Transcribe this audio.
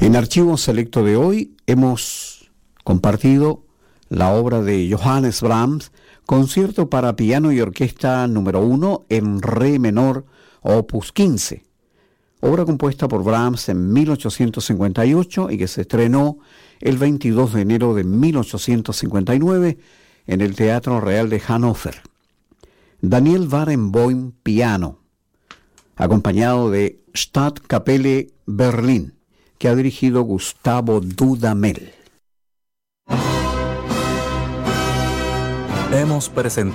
En Archivo Selecto de hoy hemos compartido la obra de Johannes Brahms, Concierto para piano y orquesta número 1 en re menor, opus 15, obra compuesta por Brahms en 1858 y que se estrenó el 22 de enero de 1859 en el Teatro Real de Hannover. Daniel Barenboim, piano, acompañado de Stadtkapelle Berlín, que ha dirigido Gustavo Dudamel. Hemos presentado